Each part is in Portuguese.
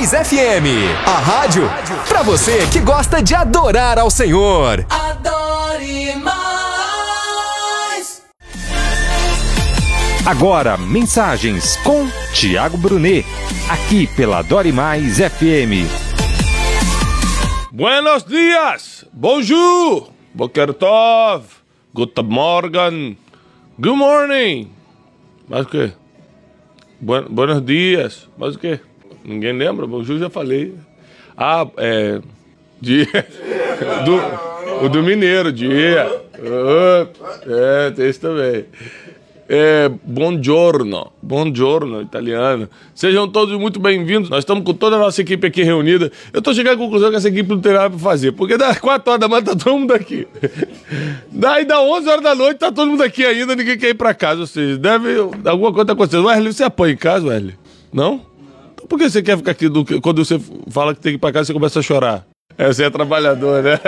Mais FM, a rádio pra você que gosta de adorar ao Senhor. Adore mais. Agora, mensagens com Tiago Brunet, aqui pela Adore Mais FM. Buenos dias, bonjour, boker tov, guten morgen, good morning. Mas o quê? Buenos dias, mas o quê? Ninguém lembra? Bonjour já falei. O do mineiro, dia. Tem isso também. Buongiorno, italiano. Sejam todos muito bem-vindos. Nós estamos com toda a nossa equipe aqui reunida. Eu estou chegando à conclusão que essa equipe não tem nada para fazer, porque das 4 horas da manhã tá todo mundo aqui. Daí das 11 horas da noite tá todo mundo aqui ainda, ninguém quer ir para casa. Ou seja, alguma coisa tá acontecendo. Wesley, você apanha em casa, Wesley? Não? Então por que você quer ficar aqui? Quando você fala que tem que ir para casa, você começa a chorar. Você é trabalhador, né?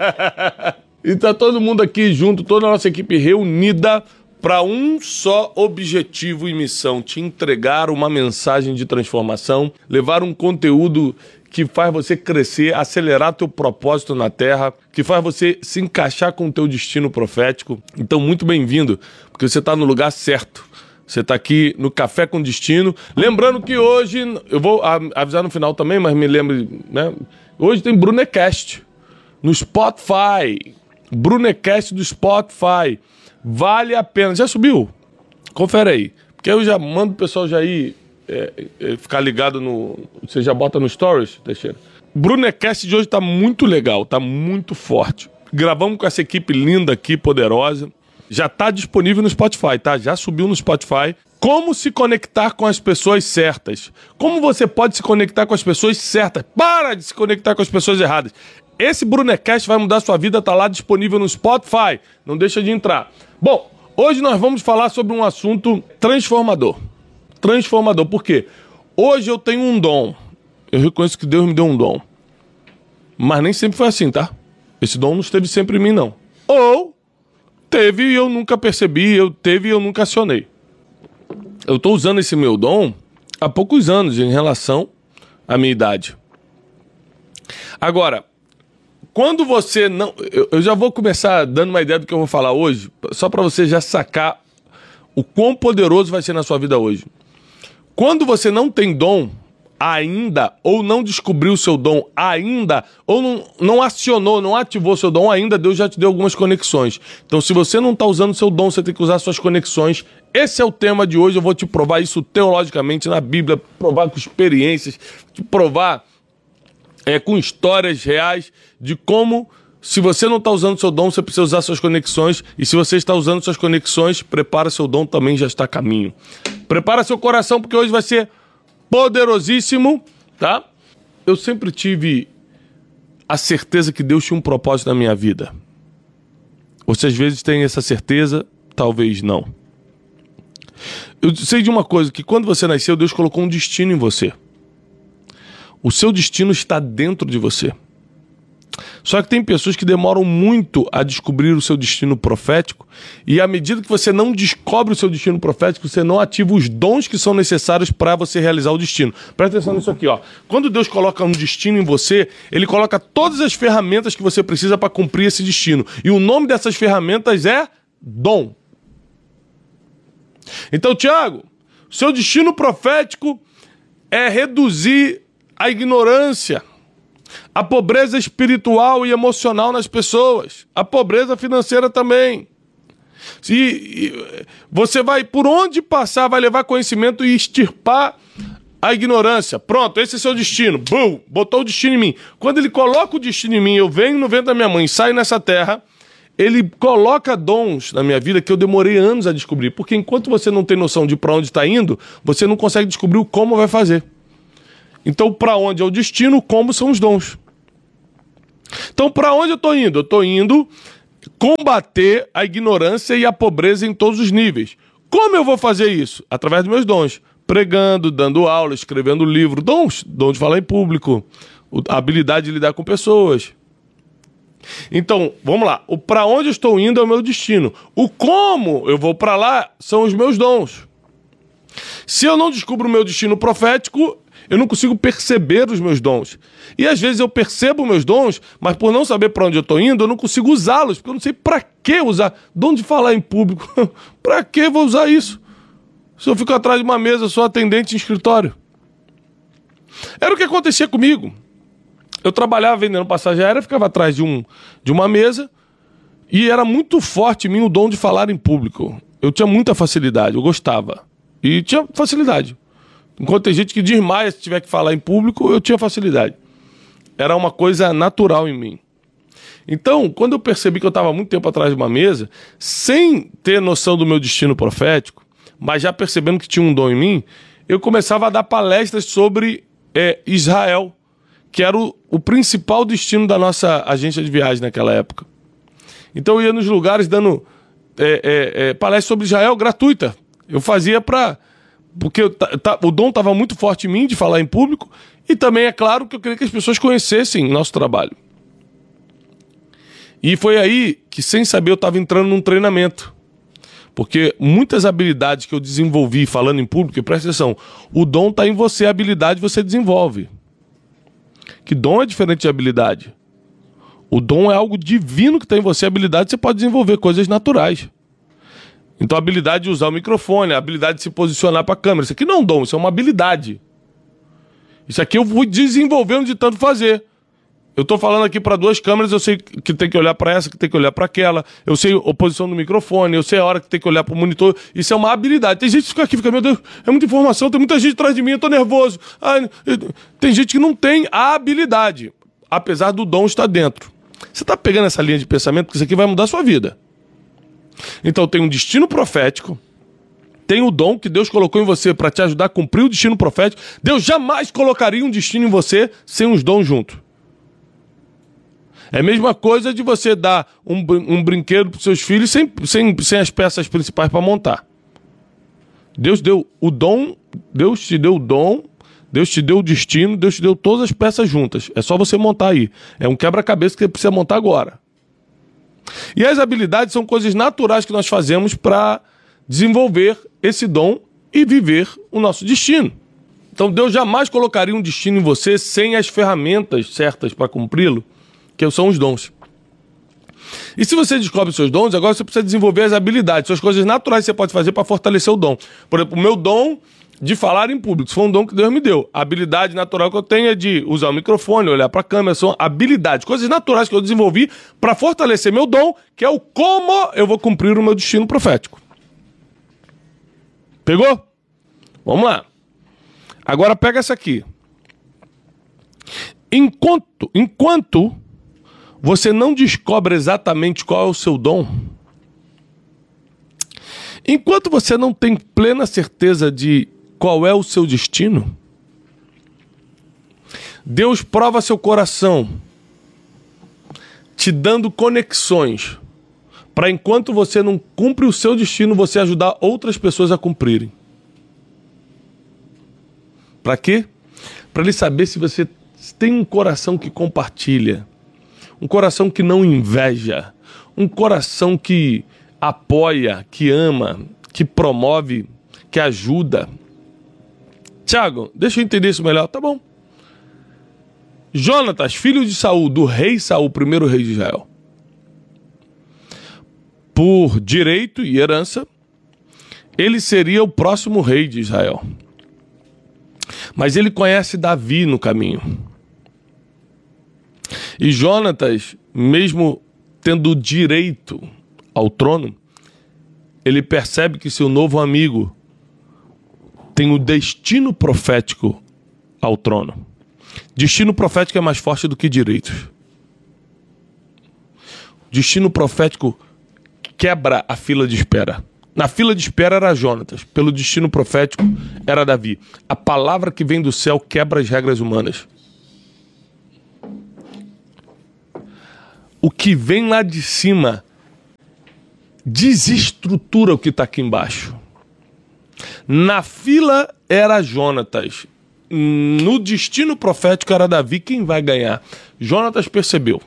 E tá todo mundo aqui junto, toda a nossa equipe reunida para um só objetivo e missão: te entregar uma mensagem de transformação, levar um conteúdo que faz você crescer, acelerar teu propósito na Terra, que faz você se encaixar com o teu destino profético. Então, muito bem-vindo, porque você está no lugar certo. Você está aqui no Café com Destino. Lembrando que hoje, eu vou avisar no final também, mas me lembre, né? Hoje tem Brunecast no Spotify. Brunecast do Spotify. Vale a pena. Já subiu? Confere aí. Porque eu já mando o pessoal já ir ficar ligado no... Você já bota no Stories, Teixeira? O Brunecast de hoje tá muito legal, tá muito forte. Gravamos com essa equipe linda aqui, poderosa. Já tá disponível no Spotify, tá? Já subiu no Spotify. Como se conectar com as pessoas certas. Como você pode se conectar com as pessoas certas. Para de se conectar com as pessoas erradas. Esse Brunecast vai mudar a sua vida, tá lá disponível no Spotify. Não deixa de entrar. Bom, hoje nós vamos falar sobre um assunto transformador. Transformador, por quê? Hoje eu tenho um dom. Eu reconheço que Deus me deu um dom. Mas nem sempre foi assim, tá? Esse dom não esteve sempre em mim, não. Ou teve e eu nunca percebi, teve e eu nunca acionei. Eu tô usando esse meu dom há poucos anos em relação à minha idade. Agora, quando você não... Eu já vou começar dando uma ideia do que eu vou falar hoje, só para você já sacar o quão poderoso vai ser na sua vida hoje. Quando você não tem dom ainda, ou não descobriu o seu dom ainda, ou não acionou, não ativou seu dom ainda, Deus já te deu algumas conexões. Então, se você não está usando o seu dom, você tem que usar suas conexões. Esse é o tema de hoje. Eu vou te provar isso teologicamente na Bíblia, provar com experiências, te provar com histórias reais de como, se você não está usando seu dom, você precisa usar suas conexões. E se você está usando suas conexões, prepara seu dom, também já está a caminho. Prepara seu coração, porque hoje vai ser poderosíssimo, tá? Eu sempre tive a certeza que Deus tinha um propósito na minha vida. Você às vezes tem essa certeza, talvez não. Eu sei de uma coisa, que quando você nasceu, Deus colocou um destino em você. O seu destino está dentro de você. Só que tem pessoas que demoram muito a descobrir o seu destino profético, e à medida que você não descobre o seu destino profético, você não ativa os dons que são necessários para você realizar o destino. Presta atenção nisso aqui, ó. Quando Deus coloca um destino em você, Ele coloca todas as ferramentas que você precisa para cumprir esse destino. E o nome dessas ferramentas é dom. Então, Tiago, seu destino profético é reduzir a ignorância, a pobreza espiritual e emocional nas pessoas, a pobreza financeira também. E você vai, por onde passar, vai levar conhecimento e extirpar a ignorância. Pronto, esse é seu destino. Bum, botou o destino em mim. Quando Ele coloca o destino em mim, eu venho no ventre da minha mãe, saio nessa terra, Ele coloca dons na minha vida que eu demorei anos a descobrir. Porque enquanto você não tem noção de para onde está indo, você não consegue descobrir o como vai fazer. Então, para onde é o destino, como são os dons. Então, para onde eu estou indo? Eu estou indo combater a ignorância e a pobreza em todos os níveis. Como eu vou fazer isso? Através dos meus dons. Pregando, dando aula, escrevendo livro. Dons de falar em público. A habilidade de lidar com pessoas. Então, vamos lá. O para onde eu estou indo é o meu destino. O como eu vou para lá são os meus dons. Se eu não descubro o meu destino profético, Eu não consigo perceber os meus dons. E às vezes eu percebo meus dons, mas por não saber para onde eu estou indo, eu não consigo usá-los, porque eu não sei para que usar. Dom de falar em público. Para que vou usar isso? Se eu fico atrás de uma mesa, sou atendente em escritório. Era o que acontecia comigo. Eu trabalhava vendendo passagem aérea, ficava atrás de uma mesa e era muito forte em mim o dom de falar em público. Eu tinha muita facilidade, eu gostava. E tinha facilidade. Enquanto tem gente que desmaia se tiver que falar em público, eu tinha facilidade. Era uma coisa natural em mim. Então, quando eu percebi que eu estava muito tempo atrás de uma mesa, sem ter noção do meu destino profético, mas já percebendo que tinha um dom em mim, eu começava a dar palestras sobre Israel, que era o principal destino da nossa agência de viagem naquela época. Então eu ia nos lugares dando palestras sobre Israel gratuita. Eu fazia porque o dom estava muito forte em mim de falar em público e também, é claro, que eu queria que as pessoas conhecessem nosso trabalho. E foi aí que, sem saber, eu estava entrando num treinamento. Porque muitas habilidades que eu desenvolvi falando em público, e presta atenção, o dom está em você, a habilidade você desenvolve. Que dom é diferente de habilidade. O dom é algo divino que está em você, a habilidade você pode desenvolver, coisas naturais. Então a habilidade de usar o microfone, a habilidade de se posicionar para a câmera, isso aqui não é um dom, isso é uma habilidade. Isso aqui eu fui desenvolvendo de tanto fazer. Eu estou falando aqui para duas câmeras, eu sei que tem que olhar para essa, que tem que olhar para aquela, eu sei a posição do microfone, eu sei a hora que tem que olhar para o monitor, isso é uma habilidade. Tem gente que fica aqui, meu Deus, é muita informação, tem muita gente atrás de mim, eu estou nervoso. Tem gente que não tem a habilidade, apesar do dom estar dentro. Você está pegando essa linha de pensamento, porque isso aqui vai mudar a sua vida. Então tem um destino profético, tem o dom que Deus colocou em você para te ajudar a cumprir o destino profético. Deus jamais colocaria um destino em você sem os dons juntos. É a mesma coisa de você dar um brinquedo para os seus filhos sem as peças principais para montar. Deus deu o dom, Deus te deu o dom, Deus te deu o destino, Deus te deu todas as peças juntas. É só você montar aí. É um quebra-cabeça que você precisa montar agora. E as habilidades são coisas naturais que nós fazemos para desenvolver esse dom e viver o nosso destino. Então Deus jamais colocaria um destino em você sem as ferramentas certas para cumpri-lo, que são os dons. E se você descobre seus dons, agora você precisa desenvolver as habilidades, são as coisas naturais que você pode fazer para fortalecer o dom. Por exemplo, o meu dom de falar em público, isso foi um dom que Deus me deu. A habilidade natural que eu tenho é de usar o microfone, olhar para a câmera, são habilidades, coisas naturais que eu desenvolvi para fortalecer meu dom, que é o como eu vou cumprir o meu destino profético. Pegou? Vamos lá. Agora pega essa aqui. Enquanto você não descobre exatamente qual é o seu dom, enquanto você não tem plena certeza de qual é o seu destino, Deus prova seu coração, te dando conexões, para enquanto você não cumpre o seu destino, você ajudar outras pessoas a cumprirem. Para quê? Para ele saber se você tem um coração que compartilha, um coração que não inveja, um coração que apoia, que ama, que promove, que ajuda. Tiago, deixa eu entender isso melhor. Tá bom. Jonatas, filho de Saul, do rei Saul, primeiro rei de Israel. Por direito e herança, ele seria o próximo rei de Israel. Mas ele conhece Davi no caminho. E Jonatas, mesmo tendo direito ao trono, ele percebe que seu novo amigo tem o destino profético ao trono. Destino profético é mais forte do que direitos. Destino profético quebra a fila de espera. Na fila de espera era Jonatas, pelo destino profético era Davi. A palavra que vem do céu quebra as regras humanas. O que vem lá de cima desestrutura o que está aqui embaixo. Na fila era Jonatas. No destino profético era Davi. Quem vai ganhar? Jonatas percebeu.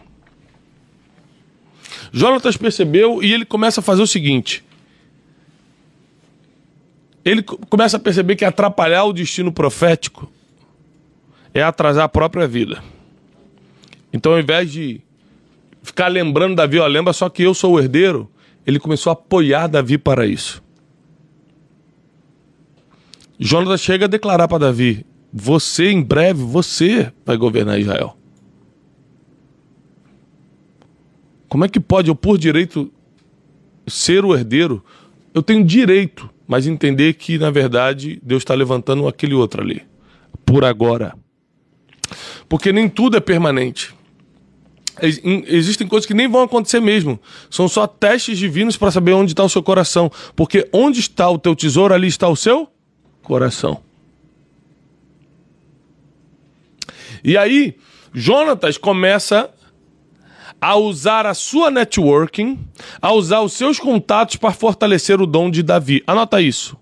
Jonatas percebeu e ele começa a fazer o seguinte. Ele começa a perceber que atrapalhar o destino profético é atrasar a própria vida. Então, ao invés de ficar lembrando Davi, ó, lembra só que eu sou o herdeiro, ele começou a apoiar Davi para isso. Jonatas chega a declarar para Davi, você, em breve, você vai governar Israel. Como é que pode eu, por direito, ser o herdeiro? Eu tenho direito, mas entender que, na verdade, Deus está levantando aquele outro ali. Por agora. Porque nem tudo é permanente. Existem coisas que nem vão acontecer mesmo. São só testes divinos para saber onde está o seu coração. Porque onde está o teu tesouro, ali está o seu coração. E aí, Jonatas começa a usar a sua networking, a usar os seus contatos para fortalecer o dom de Davi. Anota isso.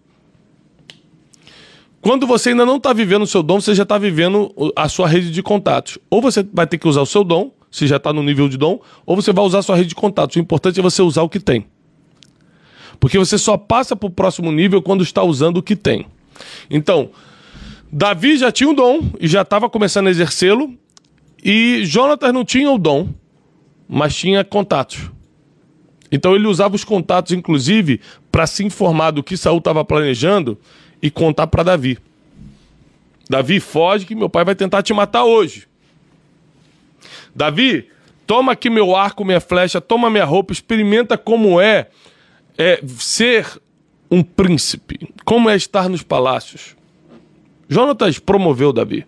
Quando você ainda não está vivendo o seu dom, você já está vivendo a sua rede de contatos. Ou você vai ter que usar o seu dom, se já está no nível de dom, ou você vai usar a sua rede de contatos. O importante é você usar o que tem. Porque você só passa para o próximo nível quando está usando o que tem. Então, Davi já tinha o dom e já estava começando a exercê-lo, e Jonatas não tinha o dom, mas tinha contatos. Então ele usava os contatos, inclusive, para se informar do que Saul estava planejando e contar para Davi. Davi, foge que meu pai vai tentar te matar hoje. Davi, toma aqui meu arco, minha flecha, toma minha roupa, experimenta como é ser um príncipe, como é estar nos palácios. Jonatas promoveu Davi.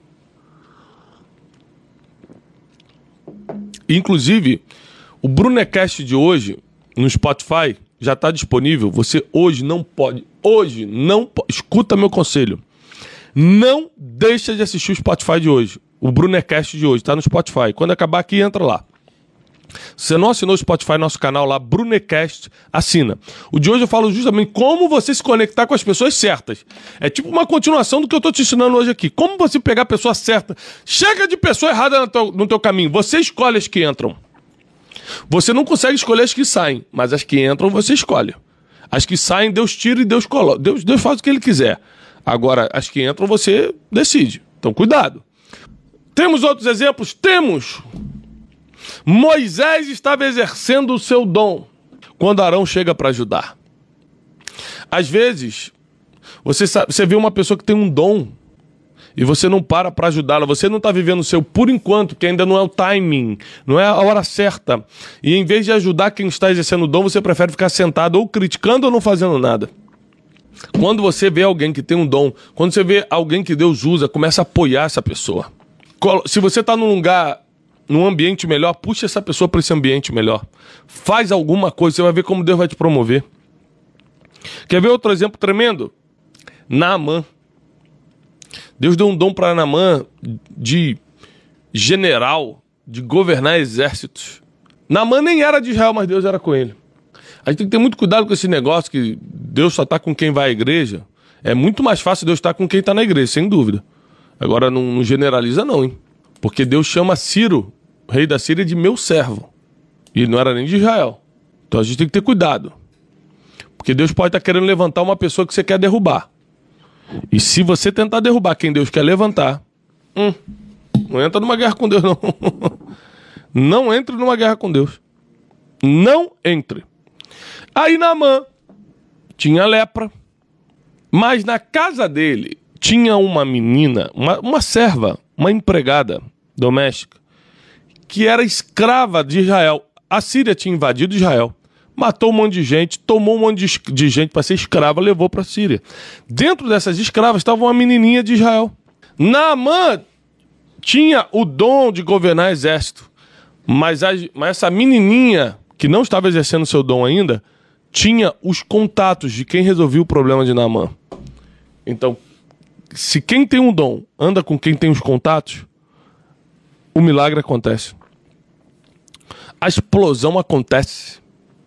Inclusive, o Brunecast de hoje, no Spotify, já está disponível. Você hoje não pode, escuta meu conselho. Não deixa de assistir o Spotify de hoje. O Brunecast de hoje está no Spotify. Quando acabar aqui, entra lá. Se você não assinou o Spotify, nosso canal lá, Brunecast, assina. O de hoje eu falo justamente como você se conectar com as pessoas certas. É tipo uma continuação do que eu estou te ensinando hoje aqui. Como você pegar a pessoa certa. Chega de pessoa errada no teu caminho. Você escolhe as que entram. Você não consegue escolher as que saem, mas as que entram você escolhe. As que saem, Deus tira e Deus coloca. Deus faz o que Ele quiser. Agora, as que entram, você decide. Então, cuidado. Temos outros exemplos? Temos! Moisés estava exercendo o seu dom quando Arão chega para ajudar. Às vezes, você vê uma pessoa que tem um dom e você não para ajudá-la. Você não está vivendo o seu por enquanto, que ainda não é o timing, não é a hora certa. E em vez de ajudar quem está exercendo o dom, você prefere ficar sentado ou criticando ou não fazendo nada. Quando você vê alguém que tem um dom, quando você vê alguém que Deus usa, começa a apoiar essa pessoa. Se você está num ambiente melhor, puxa essa pessoa para esse ambiente melhor. Faz alguma coisa, você vai ver como Deus vai te promover. Quer ver outro exemplo tremendo? Naamã. Deus deu um dom para Naamã de general, de governar exércitos. Naamã nem era de Israel, mas Deus era com ele. A gente tem que ter muito cuidado com esse negócio que Deus só está com quem vai à igreja. É muito mais fácil Deus estar com quem está na igreja, sem dúvida. Agora não generaliza não, hein? Porque Deus chama Ciro, rei da Síria, de meu servo. E ele não era nem de Israel. Então a gente tem que ter cuidado. Porque Deus pode estar querendo levantar uma pessoa que você quer derrubar. E se você tentar derrubar quem Deus quer levantar, não entra numa guerra com Deus, não. Não entre numa guerra com Deus. Não entre. Aí Naamã tinha lepra, mas na casa dele tinha uma menina, uma serva, uma empregada doméstica, que era escrava de Israel. A Síria tinha invadido Israel, matou um monte de gente, tomou um monte de gente para ser escrava, levou para a Síria. Dentro dessas escravas estava uma menininha de Israel. Naamã tinha o dom de governar exército, mas essa menininha, que não estava exercendo seu dom ainda, tinha os contatos de quem resolvia o problema de Naamã. Então, se quem tem um dom anda com quem tem os contatos, o milagre acontece. A explosão acontece.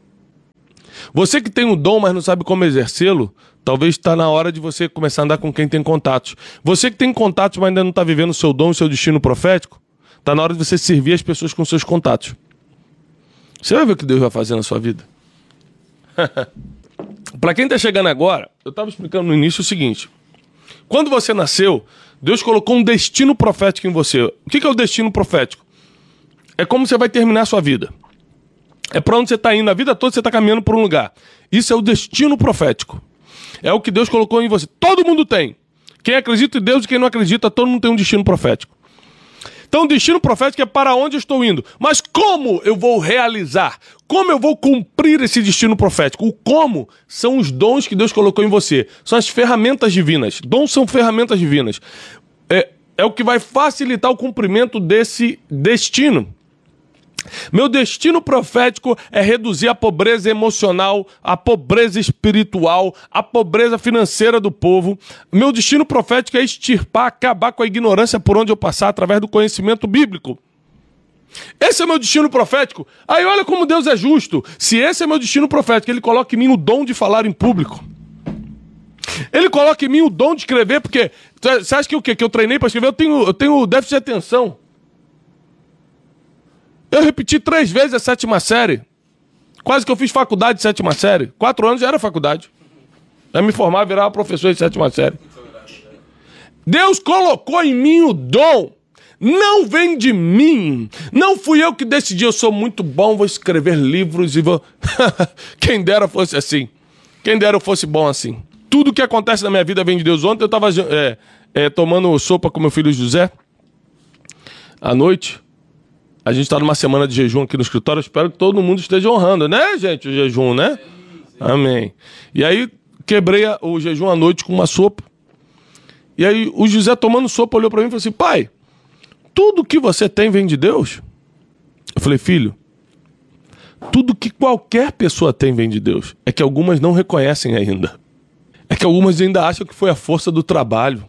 Você que tem um dom, mas não sabe como exercê-lo, talvez está na hora de você começar a andar com quem tem contatos. Você que tem contatos, mas ainda não está vivendo o seu dom, o seu destino profético, está na hora de você servir as pessoas com seus contatos. Você vai ver o que Deus vai fazer na sua vida. Para quem está chegando agora, eu estava explicando no início o seguinte. Quando você nasceu, Deus colocou um destino profético em você. O que é o destino profético? É como você vai terminar a sua vida. É para onde você está indo. A vida toda você está caminhando por um lugar. Isso é o destino profético. É o que Deus colocou em você. Todo mundo tem. Quem acredita em Deus e quem não acredita, todo mundo tem um destino profético. Então o destino profético é para onde eu estou indo. Mas como eu vou realizar? Como eu vou cumprir esse destino profético? O como são os dons que Deus colocou em você. São as ferramentas divinas. Dons são ferramentas divinas. É o que vai facilitar o cumprimento desse destino. Meu destino profético é reduzir a pobreza emocional, a pobreza espiritual, a pobreza financeira do povo. Meu destino profético é extirpar, acabar com a ignorância por onde eu passar através do conhecimento bíblico. Esse é meu destino profético. Aí olha como Deus é justo. Se esse é meu destino profético, Ele coloca em mim o dom de falar em público. Ele coloca em mim o dom de escrever, porque você acha que o quê? Que eu treinei para escrever? Eu tenho déficit de atenção. Eu repeti 3 vezes a 7ª série. Quase que eu fiz faculdade de 7ª série. 4 anos já era faculdade. Eu me formar, virar professor de 7ª série. Deus colocou em mim o dom. Não vem de mim. Não fui eu que decidi. Eu sou muito bom, vou escrever livros e vou... Quem dera fosse assim. Quem dera eu fosse bom assim. Tudo que acontece na minha vida vem de Deus. Ontem eu estava tomando sopa com meu filho José. À noite. A gente está numa semana de jejum aqui no escritório. Eu espero que todo mundo esteja honrando, né, gente? O jejum, né? Sim. Amém. E aí, quebrei o jejum à noite com uma sopa. E aí, o José tomando sopa olhou para mim e falou assim: pai, tudo que você tem vem de Deus? Eu falei: filho, tudo que qualquer pessoa tem vem de Deus. É que algumas não reconhecem ainda. É que algumas ainda acham que foi a força do trabalho.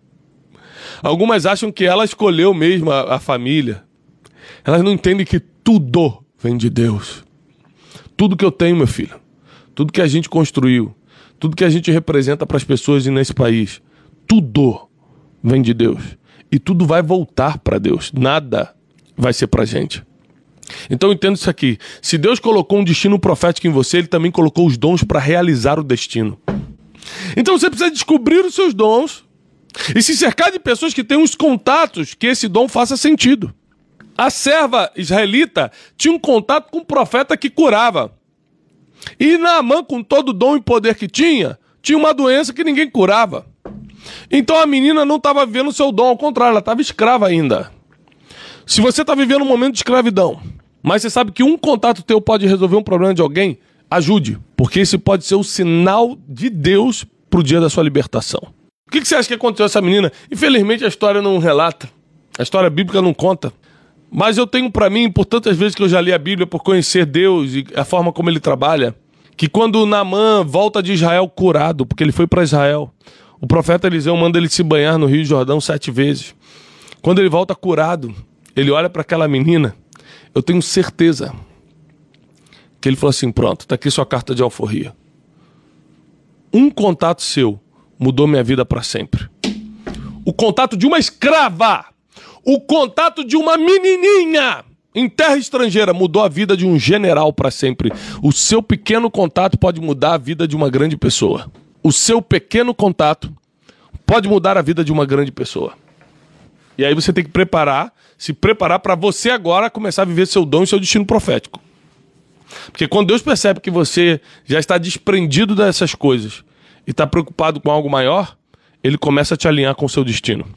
Algumas acham que ela escolheu mesmo a família. Elas não entendem que tudo vem de Deus. Tudo que eu tenho, meu filho, tudo que a gente construiu, tudo que a gente representa para as pessoas nesse país, tudo vem de Deus. E tudo vai voltar para Deus. Nada vai ser para a gente. Então entenda isso aqui. Se Deus colocou um destino profético em você, Ele também colocou os dons para realizar o destino. Então você precisa descobrir os seus dons e se cercar de pessoas que têm os contatos que esse dom faça sentido. A serva israelita tinha um contato com um profeta que curava. E Naamã, com todo o dom e poder que tinha uma doença que ninguém curava. Então a menina não estava vivendo o seu dom, ao contrário, ela estava escrava ainda. Se você está vivendo um momento de escravidão, mas você sabe que um contato teu pode resolver um problema de alguém, ajude, porque esse pode ser o sinal de Deus para o dia da sua libertação. O que você acha que aconteceu a essa menina? Infelizmente a história não relata, a história bíblica não conta. Mas eu tenho para mim, por tantas vezes que eu já li a Bíblia, por conhecer Deus e a forma como Ele trabalha, que quando Naamã volta de Israel curado, porque ele foi para Israel, o profeta Eliseu manda ele se banhar no Rio Jordão 7 vezes. Quando ele volta curado, ele olha para aquela menina, eu tenho certeza que ele falou assim: pronto, tá aqui sua carta de alforria. Um contato seu mudou minha vida para sempre. O contato de uma escrava, o contato de uma menininha em terra estrangeira mudou a vida de um general para sempre. O seu pequeno contato pode mudar a vida de uma grande pessoa. O seu pequeno contato pode mudar a vida de uma grande pessoa. E aí você tem que se preparar para você agora começar a viver seu dom e seu destino profético. Porque quando Deus percebe que você já está desprendido dessas coisas e está preocupado com algo maior, Ele começa a te alinhar com o seu destino.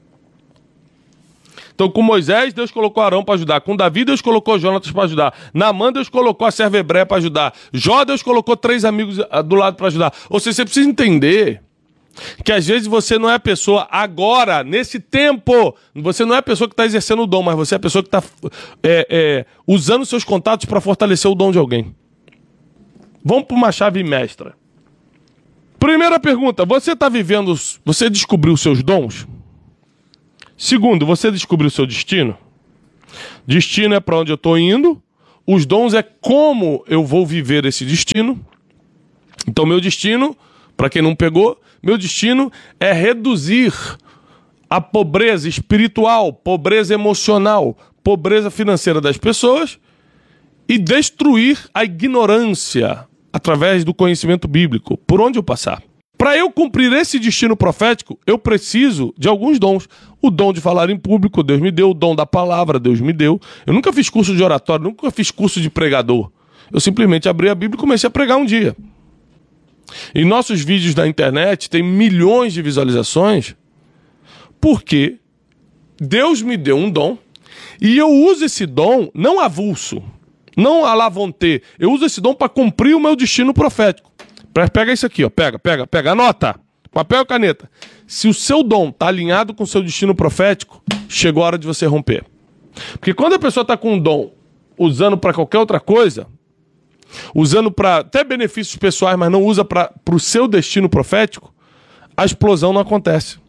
Então, com Moisés, Deus colocou Arão para ajudar. Com Davi, Deus colocou Jonatas para ajudar. Naamã, Deus colocou a serva hebreia para ajudar. Jó, Deus colocou 3 amigos do lado para ajudar. Ou seja, você precisa entender que às vezes você não é a pessoa agora, nesse tempo, você não é a pessoa que está exercendo o dom, mas você é a pessoa que está usando seus contatos para fortalecer o dom de alguém. Vamos para uma chave mestra. Primeira pergunta: você descobriu os seus dons? Segundo, você descobriu o seu destino? Destino é para onde eu estou indo. Os dons é como eu vou viver esse destino. Então, meu destino, para quem não pegou, meu destino é reduzir a pobreza espiritual, pobreza emocional, pobreza financeira das pessoas e destruir a ignorância através do conhecimento bíblico, por onde eu passar. Para eu cumprir esse destino profético, eu preciso de alguns dons. O dom de falar em público, Deus me deu. O dom da palavra, Deus me deu. Eu nunca fiz curso de oratório, nunca fiz curso de pregador. Eu simplesmente abri a Bíblia e comecei a pregar um dia. E nossos vídeos na internet têm milhões de visualizações porque Deus me deu um dom e eu uso esse dom não avulso, não à la vontade. Eu uso esse dom para cumprir o meu destino profético. Pega isso aqui, ó. Pega. Anota. Papel e caneta. Se o seu dom está alinhado com o seu destino profético, chegou a hora de você romper. Porque quando a pessoa está com um dom usando para qualquer outra coisa, usando para até benefícios pessoais, mas não usa para o seu destino profético, a explosão não acontece.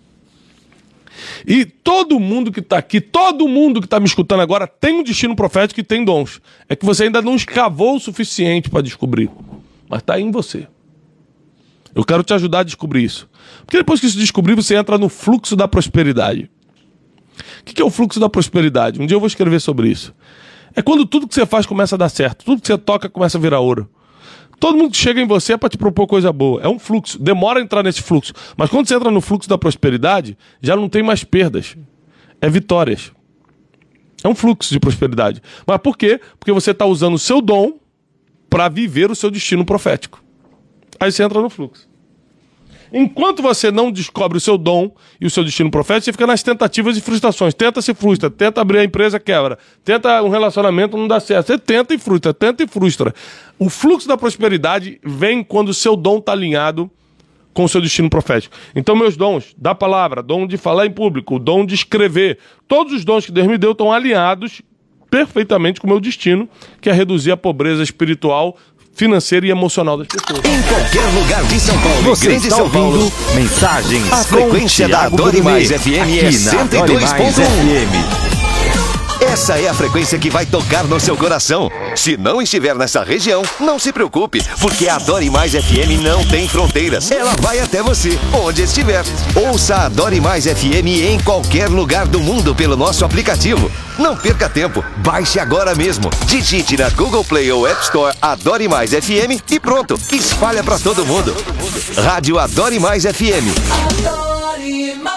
E todo mundo que está aqui, todo mundo que está me escutando agora tem um destino profético e tem dons. É que você ainda não escavou o suficiente para descobrir. Mas está aí em você. Eu quero te ajudar a descobrir isso. Porque depois que isso descobrir, você entra no fluxo da prosperidade. O que é o fluxo da prosperidade? Um dia eu vou escrever sobre isso. É quando tudo que você faz começa a dar certo. Tudo que você toca começa a virar ouro. Todo mundo que chega em você é para te propor coisa boa. É um fluxo. Demora a entrar nesse fluxo. Mas quando você entra no fluxo da prosperidade, já não tem mais perdas. É vitórias. É um fluxo de prosperidade. Mas por quê? Porque você está usando o seu dom para viver o seu destino profético. Aí você entra no fluxo. Enquanto você não descobre o seu dom e o seu destino profético, você fica nas tentativas e frustrações. Tenta, se frustra. Tenta abrir a empresa, quebra. Tenta um relacionamento, não dá certo. Você tenta e frustra. O fluxo da prosperidade vem quando o seu dom está alinhado com o seu destino profético. Então, meus dons da palavra, dom de falar em público, dom de escrever, todos os dons que Deus me deu estão alinhados perfeitamente com o meu destino, que é reduzir a pobreza espiritual, financeira e emocional das pessoas. Em qualquer lugar de São Paulo, Você Grande está São Paulo, ouvindo Mensagens a frequência da Thiago Adore Mais Brunet, FM aqui é na Adore Mais 102.1. FM. Essa é a frequência que vai tocar no seu coração. Se não estiver nessa região, não se preocupe, porque a Adore Mais FM não tem fronteiras. Ela vai até você, onde estiver. Ouça a Adore Mais FM em qualquer lugar do mundo pelo nosso aplicativo. Não perca tempo, baixe agora mesmo. Digite na Google Play ou App Store Adore Mais FM e pronto, espalha pra todo mundo. Rádio Adore Mais FM. Adore mais.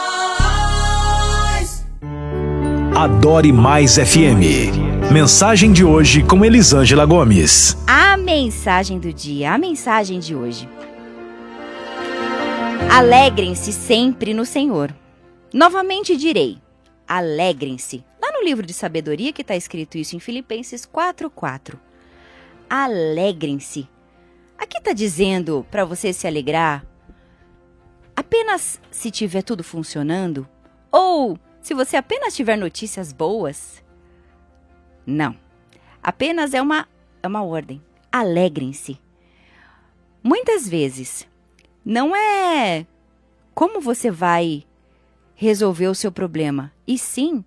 Adore Mais FM. Mensagem de hoje com Elisângela Gomes. A mensagem do dia, a mensagem de hoje. Alegrem-se sempre no Senhor. Novamente direi, alegrem-se. Lá no livro de sabedoria que está escrito isso em Filipenses 4:4. Alegrem-se. Aqui está dizendo para você se alegrar apenas se tiver tudo funcionando? Ou se você apenas tiver notícias boas? Não. Apenas é uma ordem. Alegrem-se. Muitas vezes, não é como você vai resolver o seu problema, e sim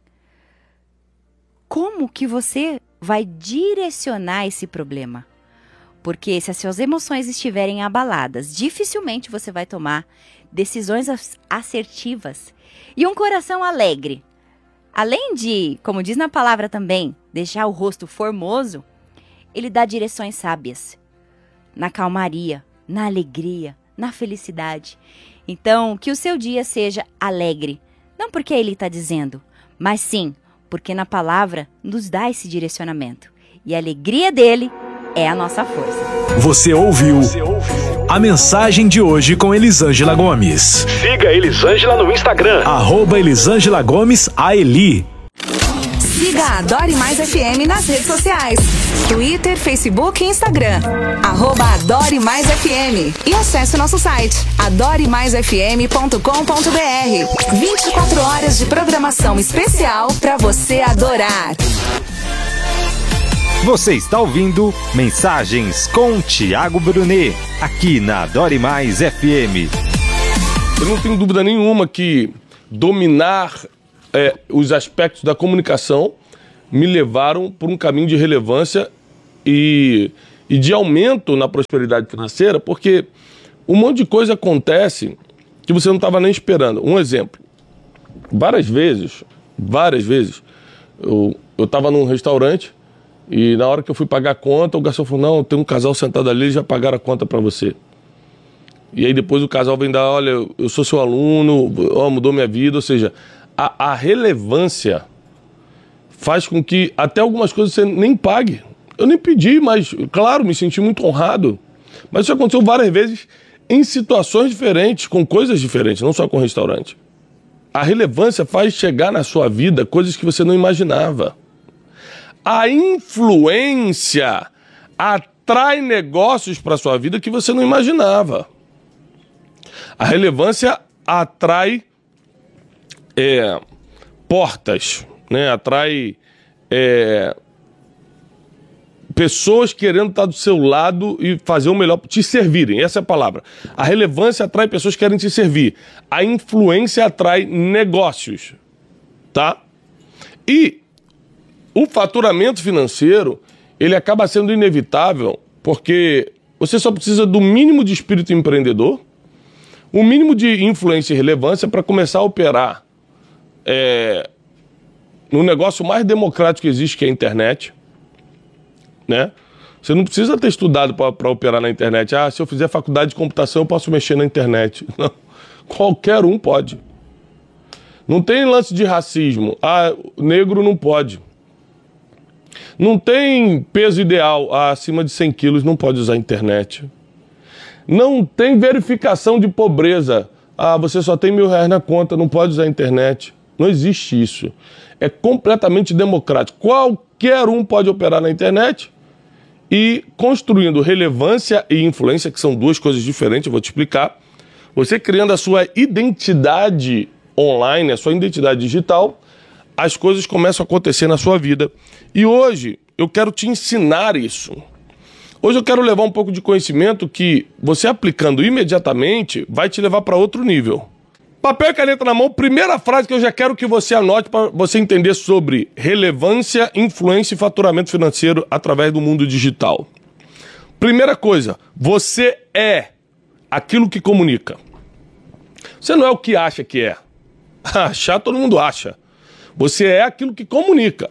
como que você vai direcionar esse problema. Porque se as suas emoções estiverem abaladas, dificilmente você vai tomar decisões assertivas. E um coração alegre, além de, como diz na palavra também, deixar o rosto formoso, ele dá direções sábias, na calmaria, na alegria, na felicidade. Então, que o seu dia seja alegre, não porque ele está dizendo, mas sim porque na palavra nos dá esse direcionamento. E a alegria dele é a nossa força. Você ouviu a mensagem de hoje com Elisângela Gomes. Siga Elisângela no Instagram. @Elisângela Gomes AELI. Siga a Adore Mais FM nas redes sociais. Twitter, Facebook e Instagram. @Adore Mais FM. E acesse o nosso site, adoremaisfm.com.br. 24 horas de programação especial para você adorar. Você está ouvindo Mensagens com Thiago Brunet, aqui na Adore Mais FM. Eu não tenho dúvida nenhuma que dominar os aspectos da comunicação me levaram por um caminho de relevância e de aumento na prosperidade financeira, porque um monte de coisa acontece que você não estava nem esperando. Um exemplo, várias vezes, eu estava num restaurante e na hora que eu fui pagar a conta, o garçom falou, não, tem um casal sentado ali, já pagaram a conta para você. E aí depois o casal vem dar, olha, eu sou seu aluno, mudou minha vida. Ou seja, a relevância faz com que até algumas coisas você nem pague. Eu nem pedi, mas, claro, me senti muito honrado. Mas isso aconteceu várias vezes em situações diferentes, com coisas diferentes, não só com restaurante. A relevância faz chegar na sua vida coisas que você não imaginava. A influência atrai negócios para a sua vida que você não imaginava. A relevância atrai portas, né? Atrai pessoas querendo estar do seu lado e fazer o melhor, te servirem, essa é a palavra. A relevância atrai pessoas que querem te servir. A influência atrai negócios, tá? E o faturamento financeiro, ele acaba sendo inevitável porque você só precisa do mínimo de espírito empreendedor, o mínimo de influência e relevância para começar a operar no negócio mais democrático que existe, que é a internet, né? Você não precisa ter estudado para operar na internet. Ah, se eu fizer faculdade de computação, eu posso mexer na internet. Não. Qualquer um pode. Não tem lance de racismo. Ah, negro não pode. Não tem peso ideal. Ah, acima de 100 quilos não pode usar a internet. Não tem verificação de pobreza. Ah, você só tem R$1.000 na conta, não pode usar a internet. Não existe isso. É completamente democrático. Qualquer um pode operar na internet e construindo relevância e influência, que são duas coisas diferentes, eu vou te explicar. Você criando a sua identidade online, a sua identidade digital, as coisas começam a acontecer na sua vida. E hoje eu quero te ensinar isso. Hoje eu quero levar um pouco de conhecimento que você aplicando imediatamente vai te levar para outro nível. Papel e caneta na mão, primeira frase que eu já quero que você anote para você entender sobre relevância, influência e faturamento financeiro através do mundo digital. Primeira coisa, você é aquilo que comunica. Você não é o que acha que é. Achar todo mundo acha. Você é aquilo que comunica.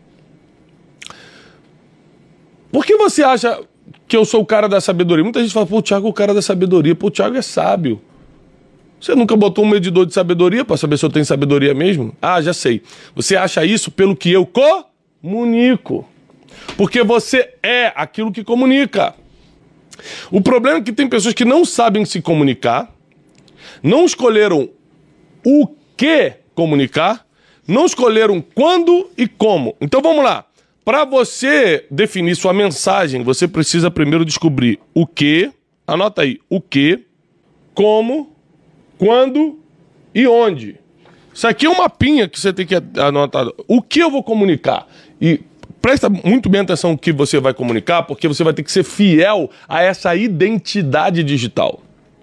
Por que você acha que eu sou o cara da sabedoria? Muita gente fala, pô, o Thiago é o cara da sabedoria. Pô, o Thiago é sábio. Você nunca botou um medidor de sabedoria para saber se eu tenho sabedoria mesmo? Ah, já sei. Você acha isso pelo que eu comunico. Porque você é aquilo que comunica. O problema é que tem pessoas que não sabem se comunicar, não escolheram o que comunicar, não escolheram quando e como. Então vamos lá. Para você definir sua mensagem, você precisa primeiro descobrir o que, anota aí, o que, como, quando e onde. Isso aqui é um mapinha que você tem que anotar. O que eu vou comunicar? E presta muito bem atenção no que você vai comunicar, porque você vai ter que ser fiel a essa identidade digital.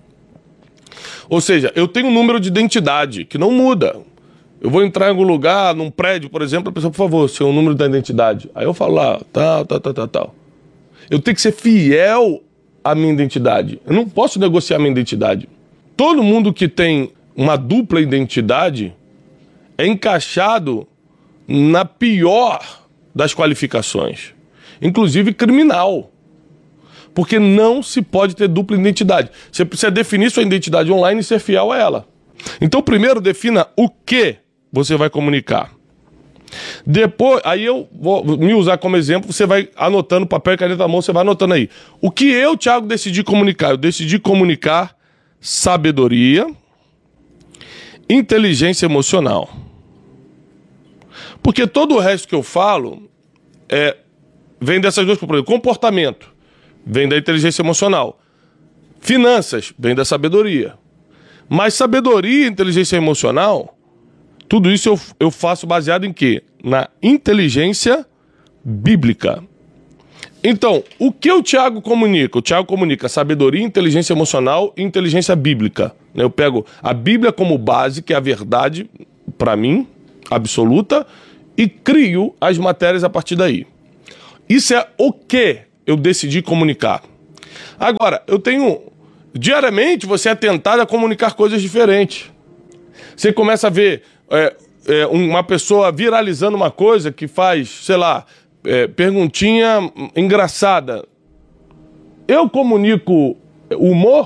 Ou seja, eu tenho um número de identidade que não muda. Eu vou entrar em algum lugar, num prédio, por exemplo, a pessoa, por favor, seu número da identidade. Aí eu falo lá, tal. Eu tenho que ser fiel à minha identidade. Eu não posso negociar minha identidade. Todo mundo que tem uma dupla identidade é encaixado na pior das qualificações, inclusive criminal. Porque não se pode ter dupla identidade. Você precisa definir sua identidade online e ser fiel a ela. Então, primeiro, defina o que você vai comunicar. Depois, aí eu vou me usar como exemplo, você vai anotando, papel e caneta na mão, você vai anotando aí. O que eu, Thiago, decidi comunicar? Eu decidi comunicar sabedoria, inteligência emocional. Porque todo o resto que eu falo vem dessas duas coisas. Comportamento vem da inteligência emocional. Finanças vem da sabedoria. Mas sabedoria e inteligência emocional, tudo isso eu faço baseado em quê? Na inteligência bíblica. Então, o que o Thiago comunica? O Thiago comunica sabedoria, inteligência emocional e inteligência bíblica. Eu pego a Bíblia como base, que é a verdade, para mim, absoluta, e crio as matérias a partir daí. Isso é o que eu decidi comunicar. Agora, eu tenho... Diariamente, você é tentado a comunicar coisas diferentes. Você começa a ver uma pessoa viralizando uma coisa que faz, sei lá... perguntinha engraçada. Eu comunico humor?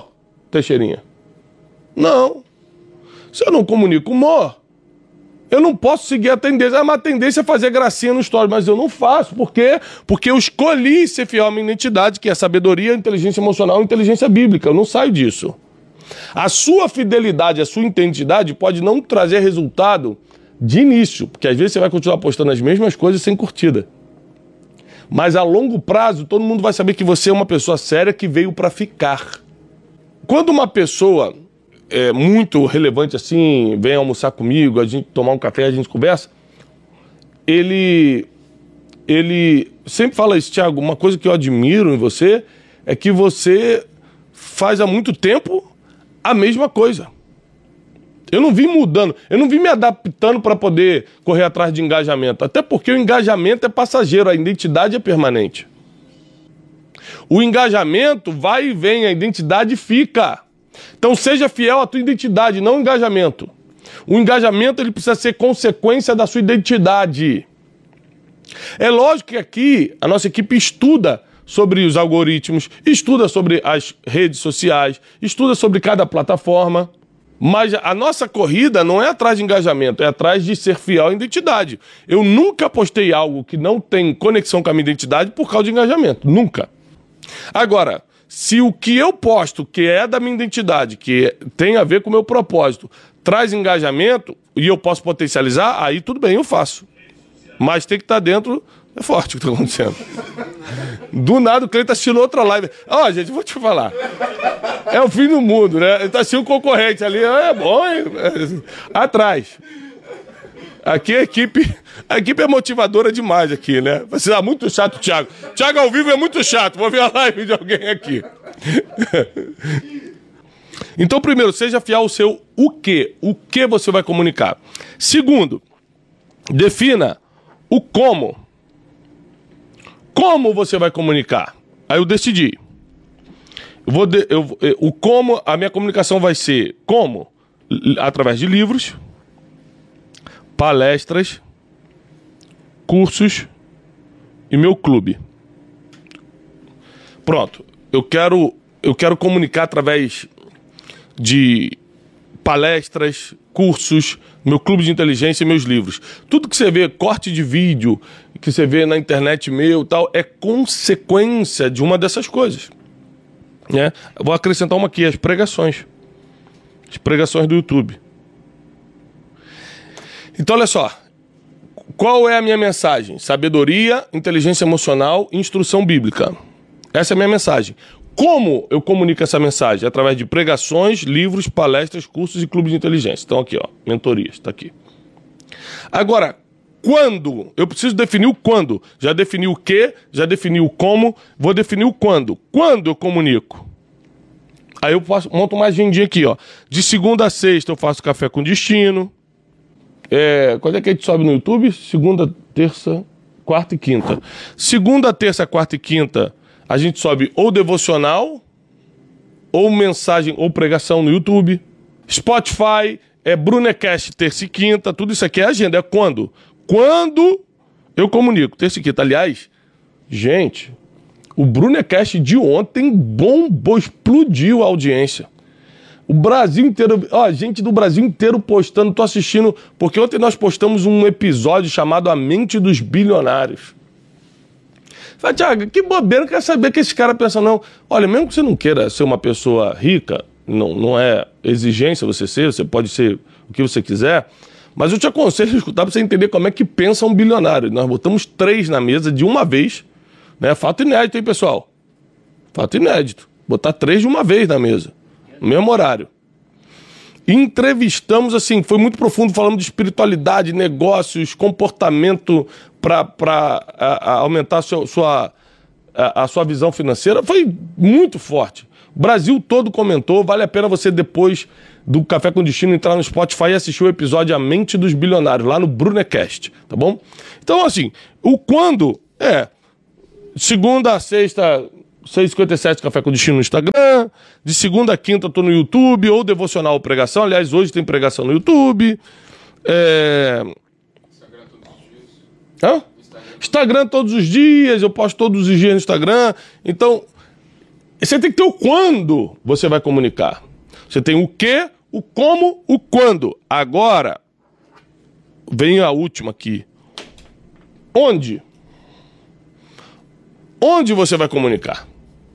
Teixeirinha? Não. Se eu não comunico humor, eu não posso seguir a tendência. Mas a tendência é fazer gracinha no story, mas eu não faço. Por quê? Porque eu escolhi ser fiel à minha identidade, que é sabedoria, inteligência emocional e inteligência bíblica. Eu não saio disso. A sua fidelidade, a sua identidade pode não trazer resultado de início, porque às vezes você vai continuar postando as mesmas coisas sem curtida. Mas a longo prazo, todo mundo vai saber que você é uma pessoa séria que veio para ficar. Quando uma pessoa muito relevante assim, vem almoçar comigo, a gente tomar um café, a gente conversa, ele sempre fala isso, Thiago, uma coisa que eu admiro em você é que você faz há muito tempo a mesma coisa. Eu não vim mudando, eu não vim me adaptando para poder correr atrás de engajamento, até porque o engajamento é passageiro, a identidade é permanente. O engajamento vai e vem, a identidade fica. Então seja fiel à tua identidade, não engajamento. O engajamento ele precisa ser consequência da sua identidade. É lógico que aqui a nossa equipe estuda sobre os algoritmos, estuda sobre as redes sociais, estuda sobre cada plataforma, mas a nossa corrida não é atrás de engajamento, é atrás de ser fiel à identidade. Eu nunca postei algo que não tem conexão com a minha identidade por causa de engajamento, nunca. Agora, se o que eu posto, que é da minha identidade, que tem a ver com o meu propósito, traz engajamento e eu posso potencializar, aí tudo bem, eu faço. Mas tem que estar dentro. É forte o que está acontecendo. Do nada o Cleiton assistindo outra live. Ó, gente, vou te falar. É o fim do mundo, né? Ele tá assistindo um concorrente ali. É bom, hein? Atrás. Aqui a equipe é motivadora demais aqui, né? Vai ser muito chato, Thiago. Thiago ao vivo é muito chato. Vou ver a live de alguém aqui. Então, primeiro, seja fiel ao seu o quê? O que você vai comunicar. Segundo, defina o como. Como você vai comunicar? Aí eu decidi. O como, a minha comunicação vai ser como? Através de livros, palestras, cursos e meu clube. Pronto. Eu quero comunicar através de palestras, cursos, meu clube de inteligência e meus livros. Tudo que você vê, corte de vídeo, que você vê na internet meu e tal, é consequência de uma dessas coisas. Né? Eu vou acrescentar uma aqui, as pregações. As pregações do YouTube. Então, olha só. Qual é a minha mensagem? Sabedoria, inteligência emocional e instrução bíblica. Essa é a minha mensagem. Como eu comunico essa mensagem? Através de pregações, livros, palestras, cursos e clube de inteligência. Então aqui, ó, mentorias, tá aqui. Agora, quando? Eu preciso definir o quando. Já defini o que, já defini o como, vou definir o quando. Quando eu comunico? Aí eu monto uma agendinha aqui, ó. De segunda a sexta eu faço Café com Destino. Quando é que a gente sobe no YouTube? Segunda, terça, quarta e quinta. Segunda, terça, quarta e quinta a gente sobe ou devocional, ou mensagem, ou pregação no YouTube. Spotify, Brunecast, terça e quinta. Tudo isso aqui é agenda. É quando? Quando eu comunico. Terça e quinta. Aliás, gente, o Brunecast de ontem bombou, explodiu a audiência. O Brasil inteiro, gente do Brasil inteiro postando, tô assistindo, porque ontem nós postamos um episódio chamado A Mente dos Bilionários. Fala, Thiago, que bobeira, não quero saber que esse cara pensa, não. Olha, mesmo que você não queira ser uma pessoa rica, não é exigência você pode ser o que você quiser, mas eu te aconselho a escutar para você entender como é que pensa um bilionário. Nós botamos 3 na mesa de uma vez, né? Fato inédito, hein, pessoal? Fato inédito. Botar 3 de uma vez na mesa, no mesmo horário. Entrevistamos, assim, foi muito profundo, falando de espiritualidade, negócios, comportamento para aumentar a sua visão financeira. Foi muito forte. O Brasil todo comentou, vale a pena você, depois do Café com Destino, entrar no Spotify e assistir o episódio A Mente dos Bilionários, lá no Brunecast, tá bom? Então, assim, o quando segunda a sexta, 6h57, Café com Destino no Instagram. De segunda a quinta eu tô no YouTube, ou devocional ou pregação. Aliás, hoje tem pregação no YouTube. Instagram todos os dias. Instagram todos os dias, eu posto todos os dias no Instagram. Então, Você tem que ter o quando você vai comunicar. Você tem o que, o como, o quando. Agora, vem a última aqui. Onde? Onde você vai comunicar?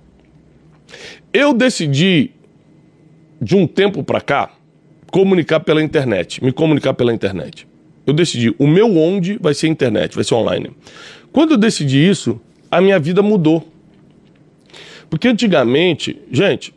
Eu decidi, de um tempo pra cá, comunicar pela internet. Me comunicar pela internet. Eu decidi, o meu onde vai ser internet, vai ser online. Quando eu decidi isso, a minha vida mudou. Porque antigamente, gente,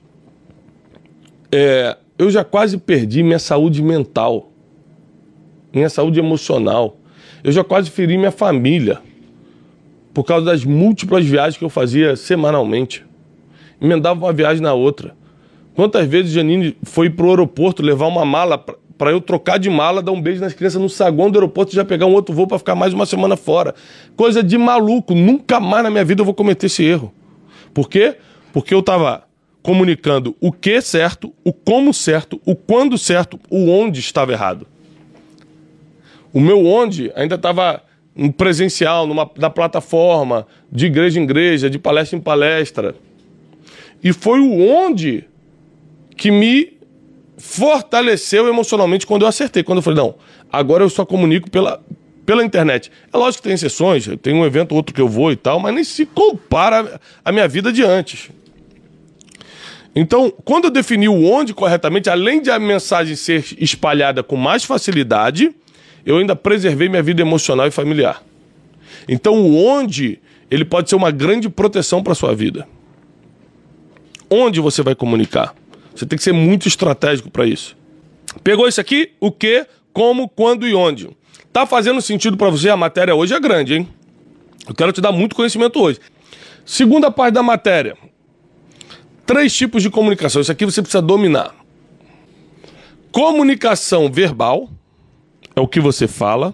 eu já quase perdi minha saúde mental, minha saúde emocional. Eu já quase feri minha família por causa das múltiplas viagens que eu fazia semanalmente. Emendava uma viagem na outra. Quantas vezes Janine foi pro aeroporto levar uma mala para eu trocar de mala, dar um beijo nas crianças no saguão do aeroporto e já pegar um outro voo para ficar mais uma semana fora. Coisa de maluco. Nunca mais na minha vida eu vou cometer esse erro. Por quê? Porque eu estava comunicando o que certo, o como certo, o quando certo, o onde estava errado. O meu onde ainda estava no presencial, na plataforma, de igreja em igreja, de palestra em palestra. E foi o onde que me fortaleceu emocionalmente quando eu acertei. Quando eu falei, não, agora eu só comunico pela internet. É lógico que tem exceções, tem um evento ou outro que eu vou e tal, mas nem se compara à minha vida de antes. Então, quando eu defini o onde corretamente, além de a mensagem ser espalhada com mais facilidade, eu ainda preservei minha vida emocional e familiar. Então, o onde, ele pode ser uma grande proteção para a sua vida. Onde você vai comunicar? Você tem que ser muito estratégico para isso. Pegou isso aqui? O que, como, quando e onde? Tá fazendo sentido para você? A matéria hoje é grande, hein? Eu quero te dar muito conhecimento hoje. Segunda parte da matéria. 3 tipos de comunicação. Isso aqui você precisa dominar. Comunicação verbal é o que você fala.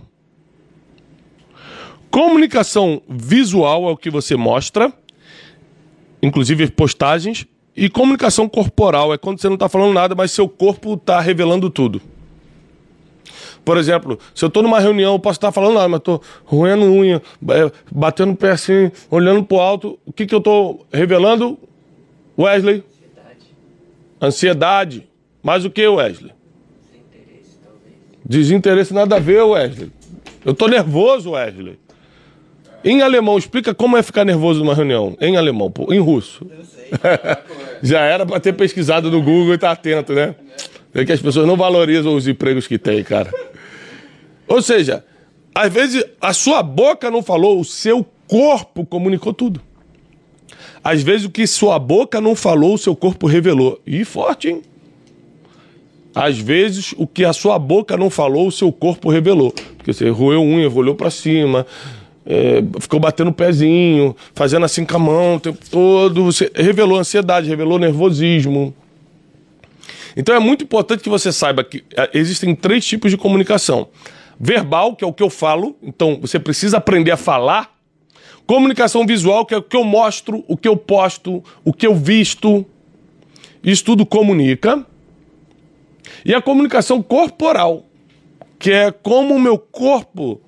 Comunicação visual é o que você mostra, inclusive postagens. E comunicação corporal é quando você não está falando nada, mas seu corpo está revelando tudo. Por exemplo, se eu estou numa reunião, eu posso estar falando nada, mas estou roendo unha, batendo o pé assim, olhando para o alto. O que eu estou revelando, Wesley? Ansiedade. Mais o que, Wesley? Desinteresse, talvez. Desinteresse nada a ver, Wesley. Eu estou nervoso, Wesley. Em alemão, explica como é ficar nervoso numa reunião. Em alemão, pô. Em russo. Eu sei. Já era para ter pesquisado no Google e tá atento, né? É que as pessoas não valorizam os empregos que tem, cara. Ou seja, às vezes a sua boca não falou, o seu corpo comunicou tudo. Às vezes o que sua boca não falou, o seu corpo revelou. E forte, hein? Às vezes o que a sua boca não falou, o seu corpo revelou. Porque você roeu unha, olhou para cima, ficou batendo o pezinho, fazendo assim com a mão o tempo todo. Você revelou ansiedade, revelou nervosismo. Então é muito importante que você saiba que existem 3 tipos de comunicação. Verbal, que é o que eu falo, então você precisa aprender a falar. Comunicação visual, que é o que eu mostro, o que eu posto, o que eu visto. Isso tudo comunica. E a comunicação corporal, que é como o meu corpo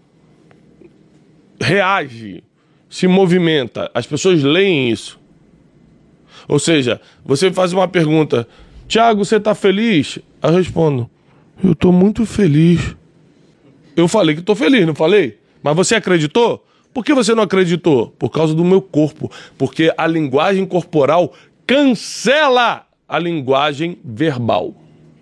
reage, se movimenta. As pessoas leem isso. Ou seja, você faz uma pergunta: Tiago, você está feliz? Eu respondo: eu estou muito feliz. Eu falei que estou feliz, não falei? Mas você acreditou? Por que você não acreditou? Por causa do meu corpo. Porque a linguagem corporal cancela a linguagem verbal.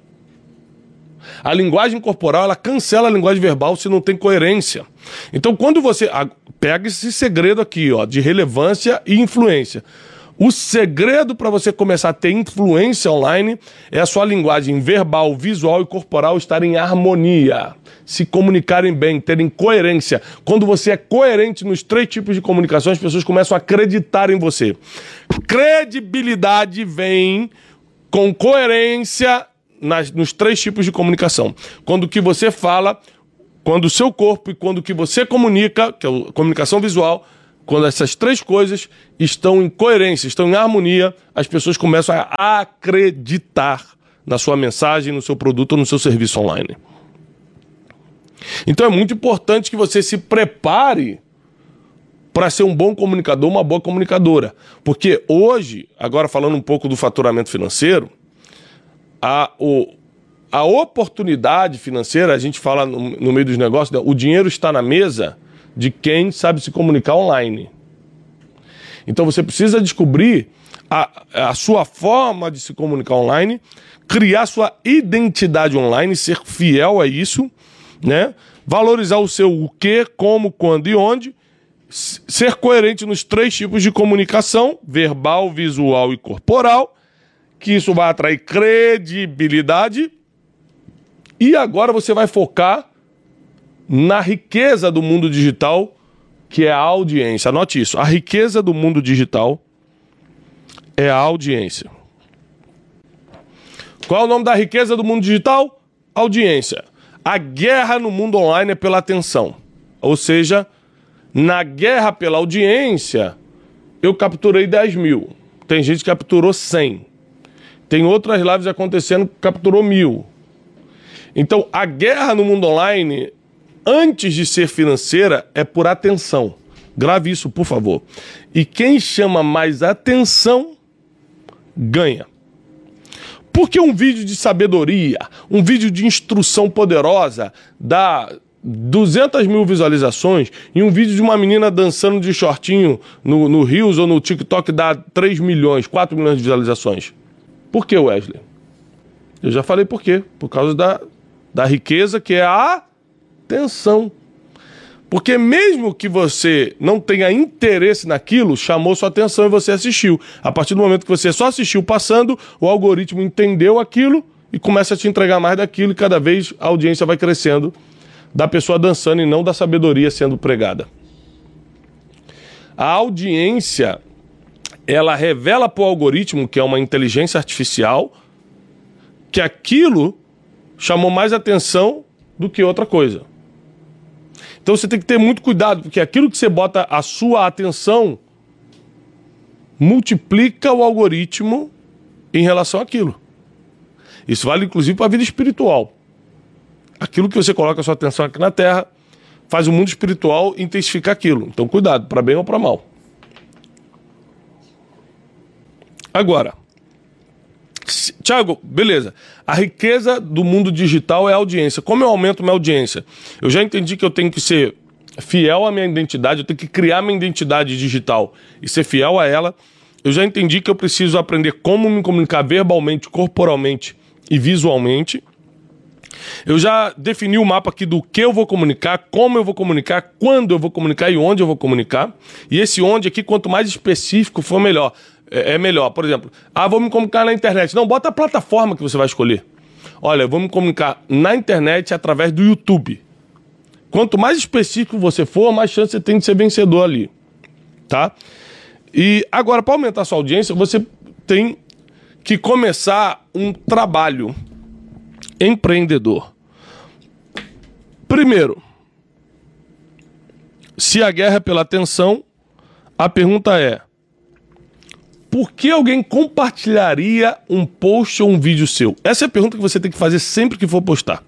A linguagem corporal, ela cancela a linguagem verbal se não tem coerência. Então, quando você pega esse segredo aqui, ó, de relevância e influência. O segredo para você começar a ter influência online é a sua linguagem verbal, visual e corporal estar em harmonia, se comunicarem bem, terem coerência. Quando você é coerente nos 3 tipos de comunicação, as pessoas começam a acreditar em você. Credibilidade vem com coerência nos 3 tipos de comunicação. Quando o que você fala, quando o seu corpo e quando o que você comunica, que é a comunicação visual, quando essas 3 coisas estão em coerência, estão em harmonia, as pessoas começam a acreditar na sua mensagem, no seu produto ou no seu serviço online. Então é muito importante que você se prepare para ser um bom comunicador, uma boa comunicadora. Porque hoje, agora falando um pouco do faturamento financeiro, a oportunidade financeira, a gente fala no meio dos negócios, né? O dinheiro está na mesa de quem sabe se comunicar online. Então você precisa descobrir a sua forma de se comunicar online, criar sua identidade online, ser fiel a isso, né? Valorizar o seu o que, como, quando e onde, ser coerente nos 3 tipos de comunicação, verbal, visual e corporal, que isso vai atrair credibilidade. E agora você vai focar na riqueza do mundo digital, que é a audiência. Anote isso, a riqueza do mundo digital é a audiência. Qual é o nome da riqueza do mundo digital? Audiência. A guerra no mundo online é pela atenção. Ou seja, na guerra pela audiência, eu capturei 10 mil. Tem gente que capturou 100. Tem outras lives acontecendo que capturou 1000. Então, a guerra no mundo online, antes de ser financeira, é por atenção. Grave isso, por favor. E quem chama mais atenção, ganha. Porque um vídeo de sabedoria, um vídeo de instrução poderosa dá 200 mil visualizações e um vídeo de uma menina dançando de shortinho no Reels ou no TikTok dá 3 milhões, 4 milhões de visualizações? Por que, Wesley? Eu já falei por quê. Por causa da riqueza que é a atenção. Porque mesmo que você não tenha interesse naquilo, chamou sua atenção e você assistiu. A partir do momento que você só assistiu passando, o algoritmo entendeu aquilo e começa a te entregar mais daquilo e cada vez a audiência vai crescendo da pessoa dançando e não da sabedoria sendo pregada. A audiência, ela revela para o algoritmo, que é uma inteligência artificial, que aquilo chamou mais atenção do que outra coisa. Então você tem que ter muito cuidado, porque aquilo que você bota a sua atenção multiplica o algoritmo em relação àquilo. Isso vale inclusive para a vida espiritual. Aquilo que você coloca a sua atenção aqui na Terra faz o mundo espiritual intensificar aquilo. Então cuidado, para bem ou para mal. Agora, Thiago, beleza. A riqueza do mundo digital é a audiência. Como eu aumento minha audiência? Eu já entendi que eu tenho que ser fiel à minha identidade, eu tenho que criar minha identidade digital e ser fiel a ela. Eu já entendi que eu preciso aprender como me comunicar verbalmente, corporalmente e visualmente. Eu já defini o mapa aqui do que eu vou comunicar, como eu vou comunicar, quando eu vou comunicar e onde eu vou comunicar. E esse onde aqui, quanto mais específico for, melhor. É melhor. Por exemplo, vou me comunicar na internet. Não, bota a plataforma que você vai escolher. Olha, eu vou me comunicar na internet através do YouTube. Quanto mais específico você for, mais chance você tem de ser vencedor ali. Tá? E agora, para aumentar a sua audiência, você tem que começar um trabalho empreendedor. Primeiro, se a guerra é pela atenção, a pergunta é: por que alguém compartilharia um post ou um vídeo seu? Essa é a pergunta que você tem que fazer sempre que for postar.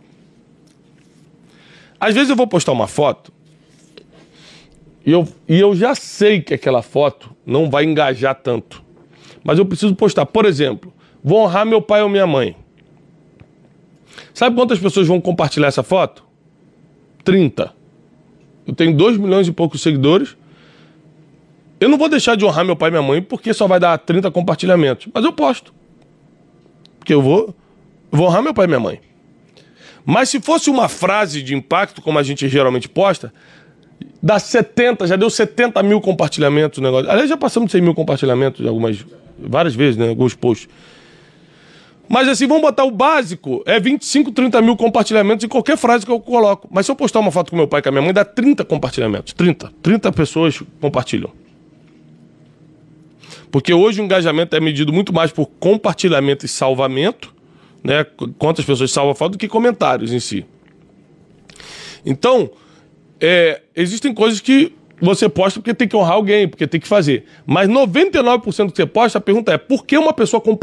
Às vezes eu vou postar uma foto e eu já sei que aquela foto não vai engajar tanto. Mas eu preciso postar. Por exemplo, vou honrar meu pai ou minha mãe. Sabe quantas pessoas vão compartilhar essa foto? 30. Eu tenho 2 milhões e poucos seguidores. Eu não vou deixar de honrar meu pai e minha mãe porque só vai dar 30 compartilhamentos. Mas eu posto. Porque eu vou honrar meu pai e minha mãe. Mas se fosse uma frase de impacto, como a gente geralmente posta, dá 70, já deu 70 mil compartilhamentos o negócio. Aliás, já passamos de 100 mil compartilhamentos várias vezes, né? Alguns posts. Mas assim, vamos botar o básico, 25, 30 mil compartilhamentos em qualquer frase que eu coloco. Mas se eu postar uma foto com meu pai e com a minha mãe, dá 30 compartilhamentos. 30 pessoas compartilham. Porque hoje o engajamento é medido muito mais por compartilhamento e salvamento, né? Quantas pessoas salvam a foto do que comentários em si. Então, existem coisas que você posta porque tem que honrar alguém, porque tem que fazer. Mas 99% que você posta, a pergunta é: por que uma pessoa compartilha